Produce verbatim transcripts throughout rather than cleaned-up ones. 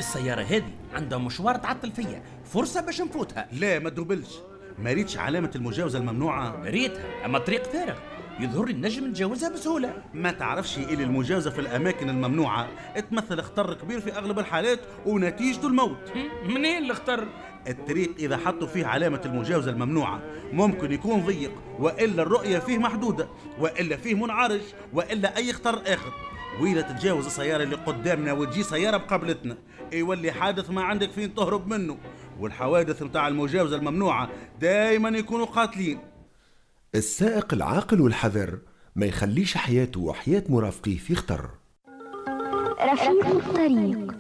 السيارة هذه عندها مشوار تعطل فيا، فرصة باش نفوتها. لا ما تدوبلش، ما ريتش علامة المجاوزة الممنوعة؟ ريتها، أما الطريق فارغ، يظهر لي النجم نتجاوزها بسهولة. ما تعرفش إلي المجاوزة في الأماكن الممنوعة تمثل خطر كبير في أغلب الحالات ونتيجته الموت. منين الخطر؟ الطريق إذا حطوا فيه علامة المجاوزة الممنوعة ممكن يكون ضيق، وإلا الرؤية فيه محدودة، وإلا فيه منعرج، وإلا أي خطر آخر. وإذا تتجاوز السيارة اللي قدامنا وتجي سيارة بقبلتنا يولي حادث ما عندك فين تهرب منه. والحوادث متاع المجاوزة الممنوعة دايما يكونوا قاتلين. السائق العاقل والحذر ما يخليش حياته وحياة مرافقيه في خطر. رفيق الطريق.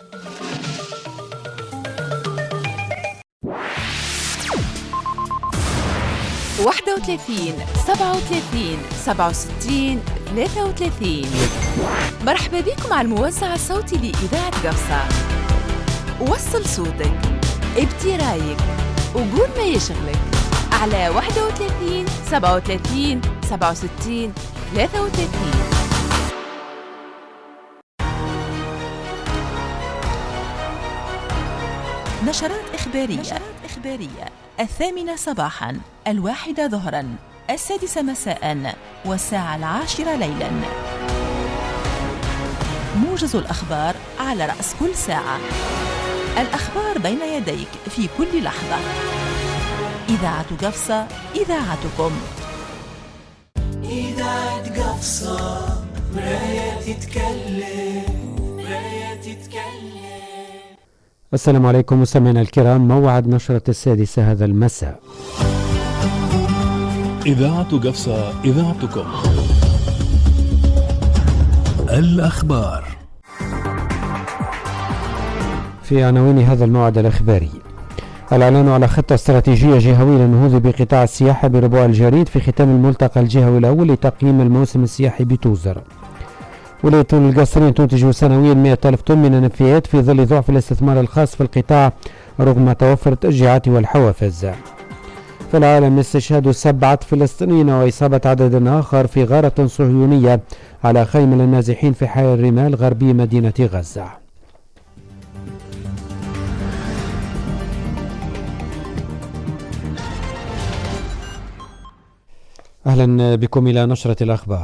واحد وثلاثين سبعة وثلاثين سبعة وستين ثلاثة وثلاثين. مرحبا بكم على الموزع الصوتي لإذاعة قفصة. وصل صوتك، ابدي رايك، وقول ما يشغلك على واحد وثلاثين سبعة وثلاثين سبعة وستين ثلاثة وثلاثين. نشرات إخبارية. نشرات إخبارية الثامنة صباحا، الواحدة ظهرا، السادسة مساء، والساعة العاشرة ليلا. موجز الأخبار على رأس كل ساعة. الأخبار بين يديك في كل لحظة. إذاعة قفصة، إذاعتكم. إذاعة قفصة، مراية تتكلم، مراية تتكلم. السلام عليكم مستمعينا الكرام، موعد نشرة السادسة هذا المساء. إذاعة قفصة، إذاعتكم. الأخبار. في عناوين هذا الموعد الإخباري: الإعلان على خطة استراتيجية جهوية للنهوض بقطاع السياحة بربوع الجريد في ختام الملتقى الجهوي الأول لتقييم الموسم السياحي بتوزر. ولاية القصرين تنتج سنويا مئة ألف طن من النفايات في ظل ضعف الاستثمار الخاص في القطاع رغم توفر التشجيعات والحوافز. في العالم استشهاد سبعة فلسطينيين وإصابة عدد آخر في غارة صهيونية على خيمة للنازحين في حي الرمال غربي مدينة غزة. أهلا بكم إلى نشرة الأخبار.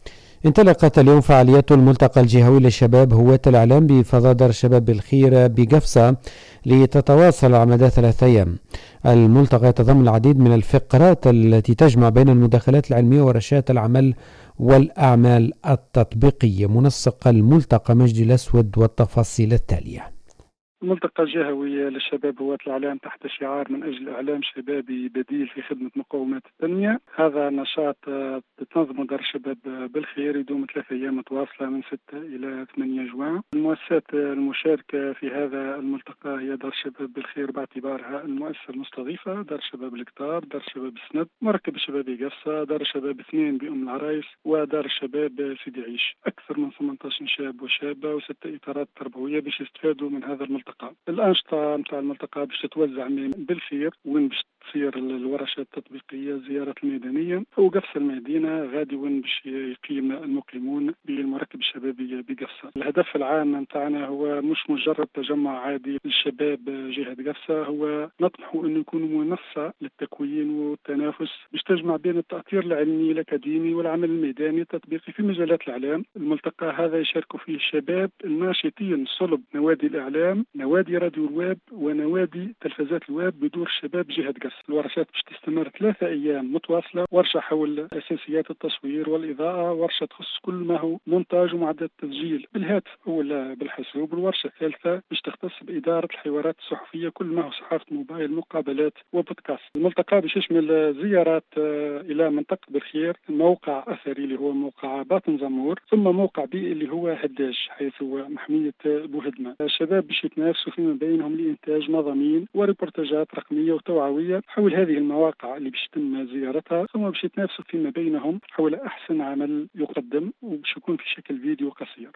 انطلقت اليوم فعاليات الملتقى الجهوي للشباب هواة الإعلام بفضاء دار الشباب بالخير بقفصة لتتواصل على مدى ثلاثة أيام. الملتقى يتضمن العديد من الفقرات التي تجمع بين المداخلات العلمية ورشات العمل والأعمال التطبيقية. منسق الملتقى مجدي الأسود والتفاصيل التالية. ملتقى جهوي للشباب هواة الإعلام تحت شعار من أجل إعلام شبابي بديل في خدمة مقومات التنمية. هذا نشاط تنظمه دار الشباب بالخير يدوم ثلاثة أيام متواصلة من ستة إلى ثمانية جوان. المؤسسات المشاركة في هذا الملتقى هي دار الشباب بالخير باعتبارها المؤسسة المستضيفة، دار الشباب الكتار، دار الشباب السند، مركب الشباب قفصة، دار الشباب اثنين بأم العرايس، ودار الشباب سيدي عيش. أكثر من ثمانية عشر شاب وشابة وستة إطارات تربوية باش يستفادوا من هذا الملتقى. الأنشطة متاع الملتقى باش تتوزع من بالخير وين باش تصير الورشات التطبيقية، زيارة الميدانية وقفصة المدينة غادي وين باش يقيم المقيمون بالمركب الشبابي بقفصة. الهدف العام متاعنا هو مش مجرد تجمع عادي للشباب جهة قفصة، هو نطمح أن يكون منصة للتكوين والتنافس باش تجمع بين التأثير العلمي الأكاديمي والعمل الميداني التطبيقي في مجالات الإعلام. الملتقى هذا يشارك فيه الشباب الناشطين صلب نوادي الإعلام، نوادي راديو الويب ونوادي تلفزات الويب بدور الشباب جهة قفصة. الورشات باش تستمر ثلاثة أيام متواصلة، ورشة حول أساسيات التصوير والإضاءة، ورشة تخص كل ما هو مونتاج ومعدات التسجيل بالهاتف ولا بالحاسوب، والورشة الثالثة باش تختص بإدارة الحوارات الصحفية كل ما هو صحافة موبايل، مقابلات وبودكاست. الملتقى باش يشمل زيارات إلى منطقة بالخير، موقع أثري اللي هو موقع باطن زمور، ثم موقع بيئي اللي هو هداج حيث هو محمية بوهدمة. الشباب باش يتنافسوا فيما بينهم لإنتاج مضامين وريبورتاجات رقمية وتوعوية حول هذه المواقع اللي باش يتم زيارتها، ثم باش يتنافسوا فيما بينهم حول أحسن عمل يقدم وباش يكون في شكل فيديو قصير.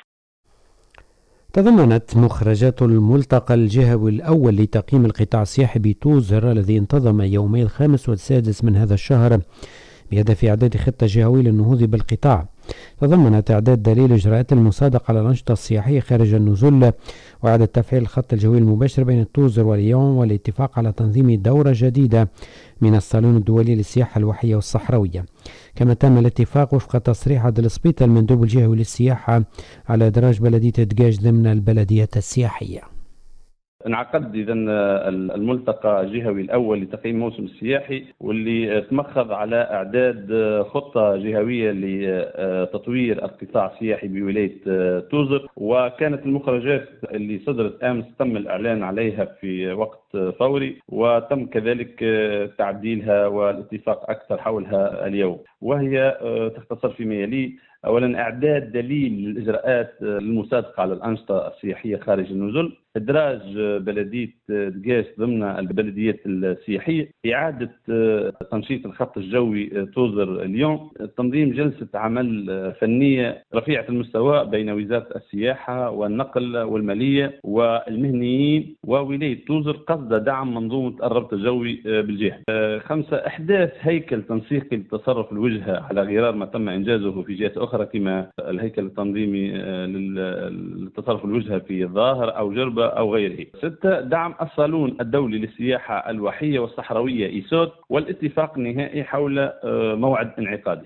تضمنت مخرجات الملتقى الجهوي الأول لتقييم القطاع السياحي بتوزر الذي انتظم يومي الخامس والسادس من هذا الشهر بهدف إعداد خطة جهوية للنهوض بالقطاع. تضمنت إعداد دليل إجراءات المصادقة على الأنشطة السياحية خارج النزل، وإعادة تفعيل الخط الجوي المباشر بين التوزر وليون، والاتفاق على تنظيم دورة جديدة من الصالون الدولي للسياحة الوحية والصحراوية. كما تم الاتفاق وفق تصريح عبد السبيط المندوب الجهوي للسياحة على إدراج بلدية دجاج ضمن البلديات السياحية. انعقد إذا الملتقى الجهوي الأول لتقييم الموسم السياحي، واللي تمخض على إعداد خطة جهوية لتطوير القطاع السياحي بولاية توزر. وكانت المخرجات اللي صدرت أمس تم الإعلان عليها في وقت فوري، وتم كذلك تعديلها والاتفاق أكثر حولها اليوم، وهي تختصر فيما يلي: أولا، إعداد دليل للإجراءات المصادقة على الأنشطة السياحية خارج النزل، إدراج بلدية دجاج ضمن البلديات السياحية، إعادة تنشيط الخط الجوي توزر اليوم، تنظيم جلسة عمل فنية رفيعة المستوى بين وزارة السياحة والنقل والمالية والمهنيين وولاية توزر قصد دعم منظومة الربط الجوي بالجهة. خمسة، إحداث هيكل تنسيقي لتصرف الوجهة على غرار ما تم إنجازه في جهات أخرى، كما الهيكل التنظيمي لتصرف الوجهة في الظاهر أو جربة أو غيره. ستة، دعم الصالون الدولي للسياحة الوحية والصحراوية إيسود، والاتفاق النهائي حول موعد انعقاده.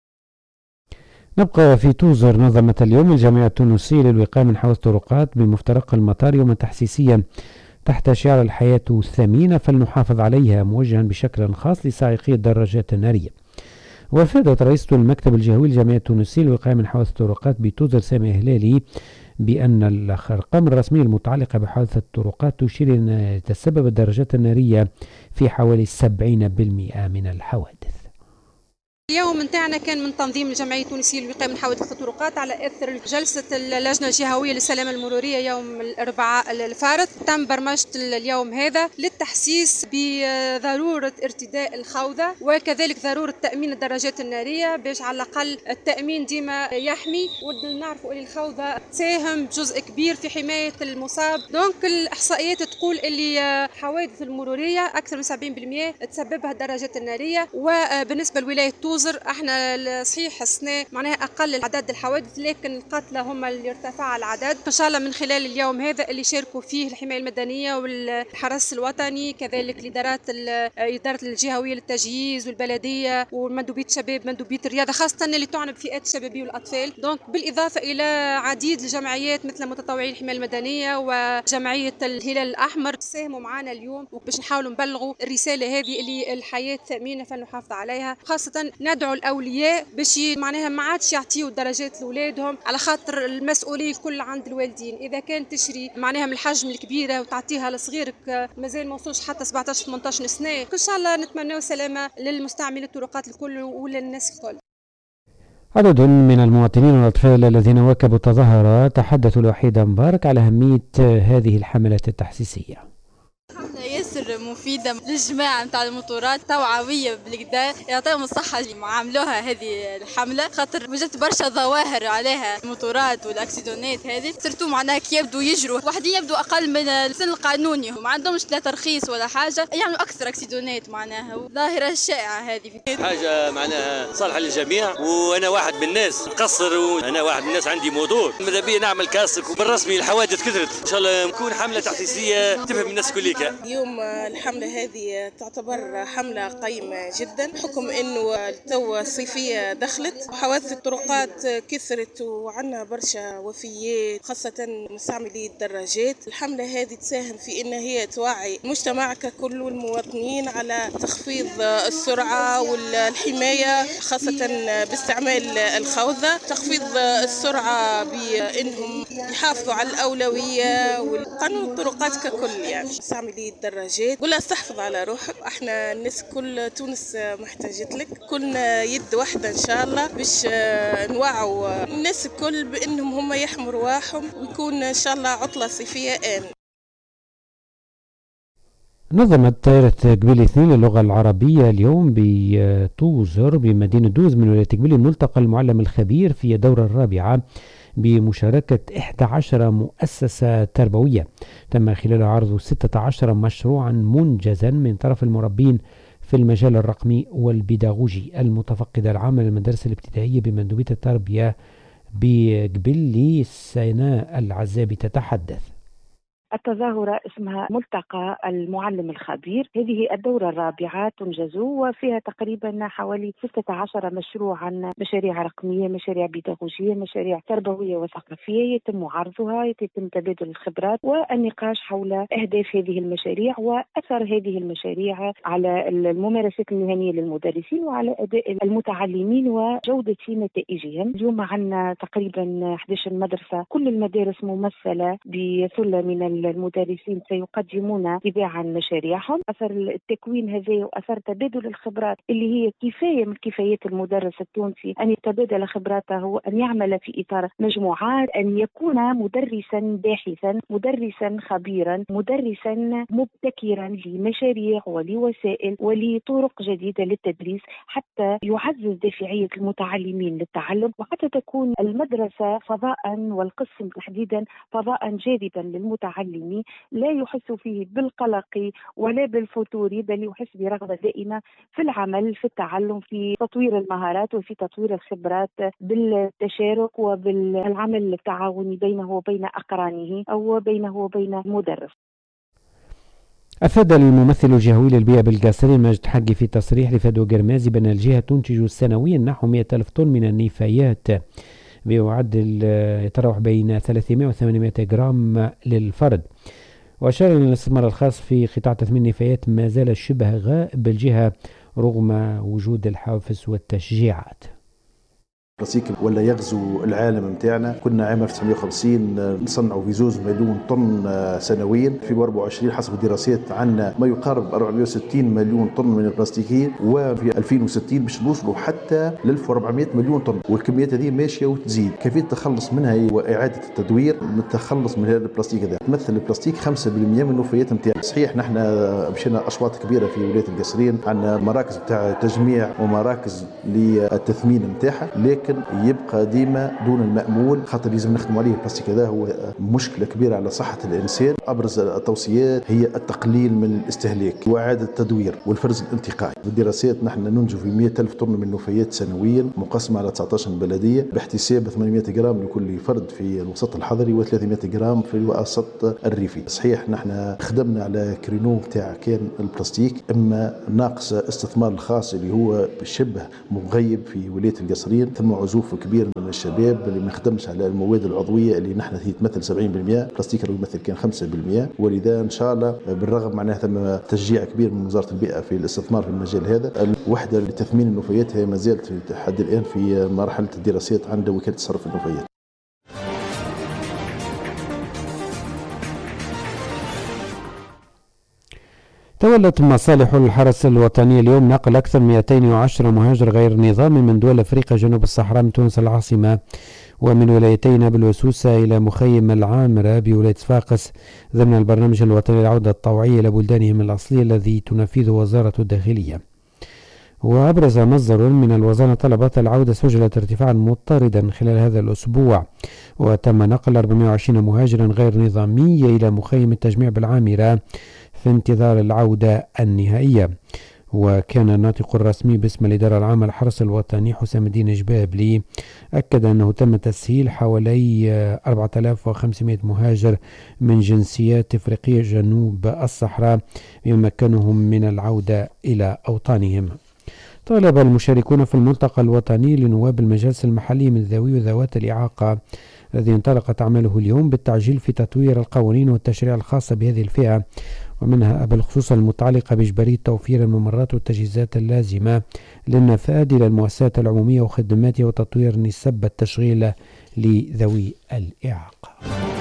نبقى في توزر. نظمت اليوم الجمعية التونسية للوقاية من حوادث الطرقات بمفترق المطار يوما تحسيسيا تحت شعار الحياة الثمينة فلنحافظ عليها، موجها بشكل خاص لسائقي الدراجات النارية. وافادت رئيسة المكتب الجهوي للجمعية التونسية للوقاية من حوادث الطرقات بتوزر سامي هلالي بأن الأرقام الرسمية المتعلقة بحوادث الطرقات تشير أن تسبب الدراجات النارية في حوالي سبعين بالمئة من الحوادث. اليوم نتاعنا كان من تنظيم الجمعية التونسية للوقاية من حوادث الطرقات على إثر جلسة اللجنة الجهوية للسلامة المرورية يوم الأربعاء الفارط. تم برمجة اليوم هذا للتحسيس بضرورة ارتداء الخوذة، وكذلك ضرورة تأمين الدراجات النارية باش على الأقل التأمين ديما يحمي. ونعرفوا أن الخوذة تساهم جزء كبير في حماية المصاب. دونك الإحصائيات تقول اللي حوادث المرورية أكثر من سبعين بالمئة تسببها الدراجات النارية. وبالنسبة لولاية توزر احنا صحيح السنة معناها اقل عدد الحوادث، لكن القتلى هم اللي ارتفع العدد. ان شاء الله من خلال اليوم هذا اللي شاركوا فيه الحماية المدنية والحرس الوطني، كذلك الادارات الادارة الجهوية للتجهيز والبلدية ومندوبية الشباب مندوبية الرياضة، خاصة اللي تعنى بفئات الشبابية والاطفال. دونك بالاضافة الى عديد الجمعيات مثل متطوعي الحماية المدنية وجمعية الهلال الاحمر ساهموا معنا اليوم باش نحاولوا نبلغوا الرسالة هذه اللي الحياة ثمينة فلنحافظ عليها. خاصة ندعو الأولياء باش معناها ما عادش يعطيوا الدراجات لأولادهم، على خاطر المسؤولية الكل عند الوالدين. إذا كان تشري معناها من الحجم الكبيرة وتعطيها لصغيرك مازال ما وصلش حتى سبعطاش ثمنطاش سنة، إن شاء الله نتمنى سلامة للمستعملين الطرقات الكل وللناس الكل. عدد من المواطنين والأطفال الذين واكبوا التظاهرات تحدثوا لوحيدة مبارك على أهمية هذه الحملات التحسيسية. ياسر مفيدة للجماعة نتاع الموتورات، توعوية بالكدا، يعطيهم الصحة اللي عملوها هذه الحملة، خاطر وجدت برشا ظواهر عليها الموتورات والاكسيدونات هذه، سرتو معناها كي يبدو يجروا واحدين يبدو أقل من السن القانوني وما عندهمش لا ترخيص ولا حاجة يعملوا أكثر اكسيدونات، معناها ظاهرة شائعة هذه. حاجة معناها صالحة للجميع، وأنا واحد من الناس مقصر، وأنا واحد من الناس عندي موتور، ماذا بيا نعمل كاسك، وبالرسمي الحوادث كثرت، إن شاء الله نكون حملة تحسيسية تفهم الناس كليكا. اليوم الحملة هذه تعتبر حملة قيمة جدا، حكم انه تو الصيفية دخلت وحوادث الطرقات كثرت وعندنا برشا وفيات خاصة مستعملي الدراجات. الحملة هذه تساهم في ان هي توعي المجتمع ككل والمواطنين على تخفيض السرعة والحماية خاصة باستعمال الخوذة، تخفيض السرعة بانهم يحافظوا على الأولوية والقانون الطرقات ككل. يعني مستعملي الدراجات ولا استحفظ على روحك، احنا الناس كل تونس محتاجت لك، كلنا يد واحدة ان شاء الله باش نوعوا الناس الكل بانهم هم يحموا رواحهم ويكون ان شاء الله عطلة صيفية آمنة. نظمت دائرة قبيل اثنين للغة العربية اليوم بتوزر بمدينة دوز من ولاية قبيل الملتقى المعلم الخبير في الدورة الرابعة بمشاركة إحدى عشرة مؤسسة تربوية، تم خلال عرض ستة عشر مشروعا منجزا من طرف المربين في المجال الرقمي والبيداغوجي. المتفقدة العامة للمدارس الابتدائية بمندوبية التربية بقبلي سناء العزابي تتحدث. التظاهرة اسمها ملتقى المعلم الخبير. هذه الدورة الرابعة تنجز وفيها تقريبا حوالي ستة عشر مشروعا، مشاريع رقمية، مشاريع بيداغوجية، مشاريع تربوية وثقافية يتم عرضها، يتم تبادل الخبرات والنقاش حول أهداف هذه المشاريع وأثر هذه المشاريع على الممارسات المهنية للمدرسين وعلى أداء المتعلمين وجودة نتائجهم. اليوم عندنا تقريبا أحد عشر مدرسة، كل المدارس ممثلة بثلة من المدرسين سيقدمون تباعا مشاريعهم. أثر التكوين هذا وأثر تبادل الخبرات اللي هي كفاية من كفايات المدرس التونسي أن يتبادل خبراته وأن يعمل في إطار مجموعات، أن يكون مدرسا باحثا، مدرسا خبيرا، مدرسا مبتكرا لمشاريع ولوسائل ولطرق جديدة للتدريس حتى يعزز دافعية المتعلمين للتعلم وحتى تكون المدرسة فضاء والقسم تحديدا فضاء جاذبا للمتعلم لا يحس فيه بالقلق ولا بالفتور، بل يحس برغبة دائمة في العمل، في التعلم، في تطوير المهارات وفي تطوير الخبرات بالتشارك وبالعمل التعاوني بينه وبين أقرانه أو بينه وبين المدرس. أفاد الممثل الجهوي للبيئة بالقاصرين ماجد حقي في تصريح لفدوى قرمازي بأن الجهة تنتج سنويا نحو مئة ألف طن من النفايات بمعدل يتراوح بين ثلاثمئة وثمانمئة جرام للفرد. وأشار إلى الاستثمار الخاص في قطاع تثمين النفايات ما زال شبه غائب بالجهة رغم وجود الحوافز والتشجيعات. البلاستيك ولا يغزو العالم متاعنا. كنا عام ألف وتسعمئة وخمسين نصنعوا في زوز مليون طن سنويا، في أربعة وعشرين حسب الدراسات عندنا ما يقارب أربعمئة وستين مليون طن من البلاستيكية، وفي ألفين وستين باش نوصلوا حتى ل ألف وأربعمئة مليون طن، والكميات هذه ماشيه وتزيد. كيفيه التخلص منها واعاده التدوير من التخلص من هذا البلاستيك هذا. تمثل البلاستيك خمسة بالمئة من النفايات نتاعنا. صحيح نحن مشينا اشواط كبيره في ولايه القصرين، عندنا مراكز تاع تجميع ومراكز للتثمين نتاعها، لكن يبقى ديما دون المأمول، خاطر لازم نخدموا عليه. البلاستيك هذا هو مشكله كبيره على صحه الانسان. ابرز التوصيات هي التقليل من الاستهلاك واعاده التدوير والفرز الانتقائي. بالدراسات نحن ننجو في مئة ألف طن من النفايات سنويا مقسمه على تسعة عشر بلديه باحتساب ثمانمئة جرام لكل فرد في الوسط الحضري وثلاثمئة جرام في الوسط الريفي. صحيح نحن خدمنا على كرينو تاع كان البلاستيك، اما ناقص استثمار الخاص اللي هو شبه مغيب في ولايه القصرين، ثم عزوف كبير من الشباب اللي ما يخدمش على المواد العضوية اللي نحن هي تمثل سبعين بالمئة، البلاستيك يمثل كان خمسة بالمئة. ولذا ان شاء الله بالرغم معناها ثم تشجيع كبير من وزارة البيئة في الاستثمار في المجال هذا. الوحدة لتثمين النفايات هي ما زالت لحد الآن في مرحلة الدراسات عند وكالة صرف النفايات. تولت مصالح الحرس الوطني اليوم نقل أكثر من مئتين وعشرة مهاجر غير نظامي من دول أفريقيا جنوب الصحراء من تونس العاصمة ومن ولايتي نابل وسوسة إلى مخيم العامرة بولاية صفاقس ضمن البرنامج الوطني للعودة الطوعية إلى بلدانهم الأصلية الذي تنفذه وزارة الداخلية. وأبرز مصدر من الوزارة طلبات العودة سجلت ارتفاعا مضطردا خلال هذا الأسبوع، وتم نقل أربعمئة وعشرين مهاجرا غير نظامي إلى مخيم التجميع بالعامرة في انتظار العودة النهائية. وكان الناطق الرسمي باسم الإدارة العامة للحرس الوطني حسام الدين جبابلي أكد أنه تم تسهيل حوالي أربعة آلاف وخمسمئة مهاجر من جنسيات إفريقية جنوب الصحراء يمكنهم من العودة إلى أوطانهم. طالب المشاركون في الملتقى الوطني لنواب المجالس المحلية من ذوي وذوات الإعاقة الذي انطلقت أعماله اليوم بالتعجيل في تطوير القوانين والتشريع الخاصة بهذه الفئة، ومنها بالخصوص المتعلقة بإجبارية توفير الممرات والتجهيزات اللازمة للنفاذ إلى المؤسسات العمومية وخدماتها وتطوير نسب التشغيل لذوي الإعاقة.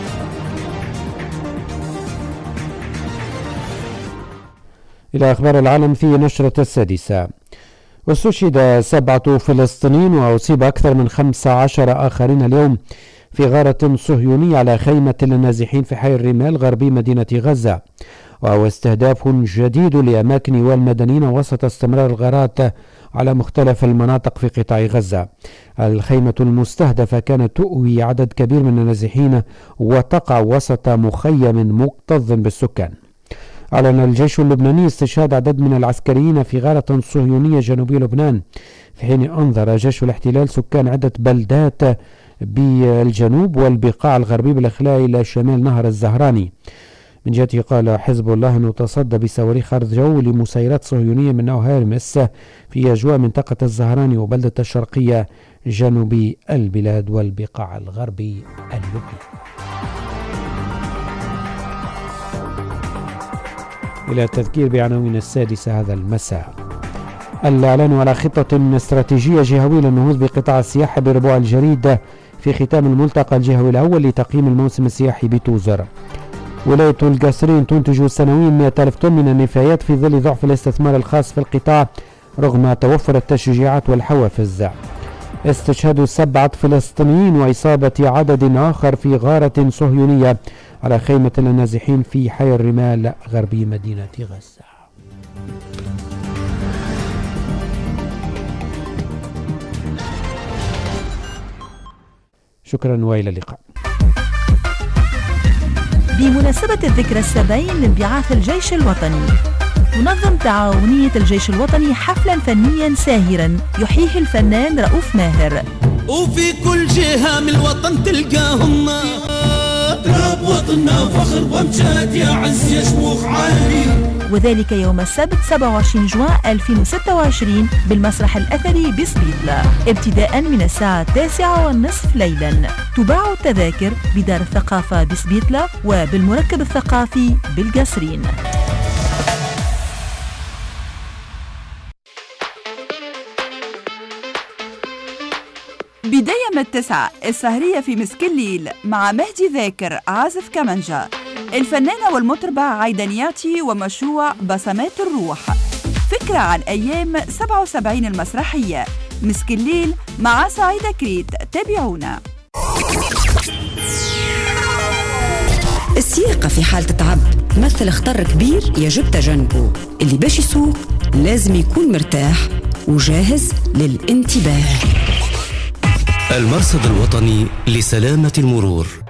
إلى أخبار العالم في نشرة السادسة. واستشهد سبعة فلسطينيين وأصيب أكثر من خمسة عشر آخرين اليوم في غارة صهيونية على خيمة للنازحين في حي الرمال غربي مدينة غزة، وهو استهداف جديد لأماكن والمدنيين وسط استمرار الغارات على مختلف المناطق في قطاع غزة. الخيمة المستهدفة كانت تؤوي عدد كبير من النازحين وتقع وسط مخيم مكتظ بالسكان. أعلن الجيش اللبناني استشهاد عدد من العسكريين في غارة صهيونية جنوبي لبنان، في حين أنظر جيش الاحتلال سكان عدة بلدات بالجنوب والبقاع الغربي بالإخلاء إلى شمال نهر الزهراني. من جهته قال حزب الله أنه تصدى بصواريخ أرض جو لمسيرات صهيونية من نوع هيرمس في أجواء منطقة الزهراني وبلدة الشرقية جنوبي البلاد والبقاع الغربي اللبناني. إلى التذكير بعناوين السادسة هذا المساء. الإعلان على خطة استراتيجية جهوية للنهوض بقطاع السياحة بربوع الجريد في ختام الملتقى الجهوي الأول لتقييم الموسم السياحي بتوزر. ولاية القصرين تنتج سنويا مئة ألف طن من النفايات في ظل ضعف الاستثمار الخاص في القطاع رغم توفر التشجيعات والحوافز. استشهاد سبعة فلسطينيين وإصابة عدد آخر في غارة صهيونية على خيمة النازحين في حي الرمال غربي مدينة غزة. شكرا وإلى اللقاء. بمناسبة الذكرى السبعين لانبعاث الجيش الوطني، تنظم تعاونية الجيش الوطني حفلا فنيا ساهرا يحييه الفنان رؤوف ماهر. وفي كل جهة من الوطن تلقاهم تراب وطننا فخر وامجاد يا عز يا شموخ عالي. وذلك يوم السبت سبعة وعشرين جوان ألفين وستة وعشرين بالمسرح الأثري بسبيطلة ابتداء من الساعة التاسعة والنصف ليلا. تباع التذاكر بدار الثقافة بسبيطلة وبالمركب الثقافي بالقصرين. بداية من التسعة السهرية في مسكليل مع مهدي ذاكر عازف كمانجا، الفنانة والمطربة عيدانياتي ومشروع بصمات الروح. فكرة عن أيام سبعة وسبعين المسرحية. مسكليل مع سعيدة كريت. تابعونا. السياقة في حالة تعب تمثل خطر كبير يجب تجنبه. اللي باش يسوق لازم يكون مرتاح وجاهز للانتباه. المرصد الوطني لسلامة المرور.